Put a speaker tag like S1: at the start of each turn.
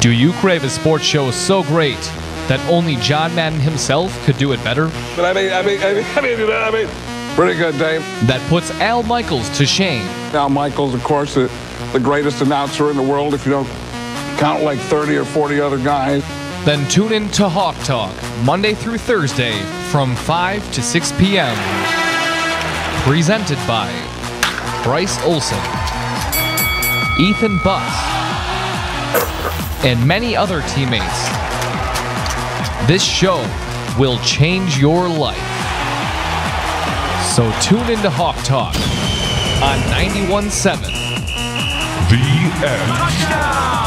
S1: Do you crave a sports show so great that only John Madden himself could do it better?
S2: But I mean, pretty good, Dave.
S1: That puts Al Michaels to shame.
S2: Al Michaels, of course, the greatest announcer in the world, if you don't count like 30 or 40 other guys.
S1: Then tune in to Hawk Talk, Monday through Thursday from 5 to 6 p.m. Presented by Bryce Olson, Ethan Buss, and many other teammates. This show will change your life. So tune into Hawk Talk on 91.7.
S3: The End.